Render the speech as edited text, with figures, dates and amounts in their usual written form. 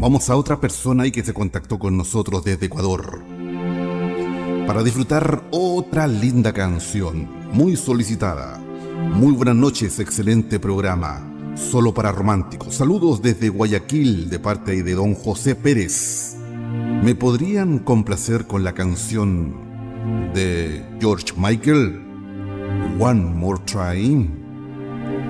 Vamos a otra persona y que se contactó con nosotros desde Ecuador para disfrutar otra linda canción, muy solicitada. Muy buenas noches, excelente programa, solo para románticos. Saludos desde Guayaquil de parte de don José Pérez. ¿Me podrían complacer con la canción de George Michael, One More Time?